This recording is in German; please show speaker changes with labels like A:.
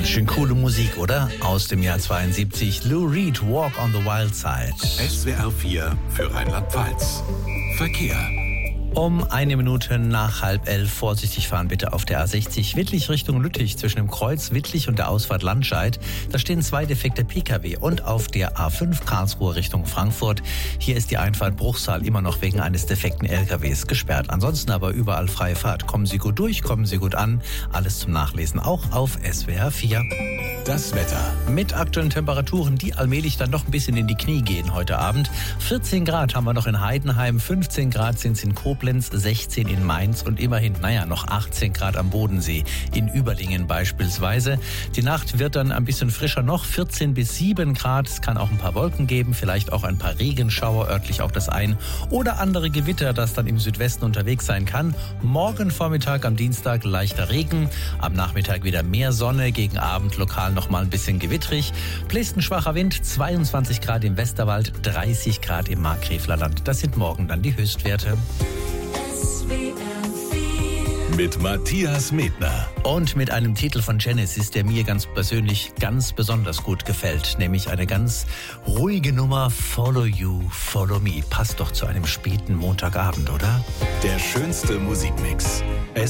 A: Schön coole Musik, oder? Aus dem Jahr 72. Lou Reed, Walk on the Wild Side.
B: SWR 4 für Rheinland-Pfalz. Verkehr.
A: Um 1 Minute nach 10:30 vorsichtig fahren bitte auf der A60 Wittlich Richtung Lüttich zwischen dem Kreuz Wittlich und der Ausfahrt Landscheid. Da stehen 2 defekte Pkw und auf der A5 Karlsruhe Richtung Frankfurt. Hier ist die Einfahrt Bruchsal immer noch wegen eines defekten LKWs gesperrt. Ansonsten aber überall freie Fahrt. Kommen Sie gut durch, kommen Sie gut an. Alles zum Nachlesen auch auf SWR 4.
B: Das Wetter.
A: Mit aktuellen Temperaturen, die allmählich dann noch ein bisschen in die Knie gehen heute Abend. 14 Grad haben wir noch in Heidenheim, 15 Grad sind es in Koblenz, 16 in Mainz und immerhin, noch 18 Grad am Bodensee, in Überlingen beispielsweise. Die Nacht wird dann ein bisschen frischer noch, 14 bis 7 Grad. Es kann auch ein paar Wolken geben, vielleicht auch ein paar Regenschauer, örtlich auch das ein oder andere Gewitter, das dann im Südwesten unterwegs sein kann. Morgen Vormittag am Dienstag leichter Regen, am Nachmittag wieder mehr Sonne, gegen Abend lokal noch mal ein bisschen gewittrig. Bläst ein schwacher Wind, 22 Grad im Westerwald, 30 Grad im Markgräflerland. Das sind morgen dann die Höchstwerte.
B: Mit Matthias Medner.
A: Und mit einem Titel von Genesis, der mir ganz persönlich ganz besonders gut gefällt. Nämlich eine ganz ruhige Nummer, Follow You, Follow Me. Passt doch zu einem späten Montagabend, oder?
B: Der schönste Musikmix.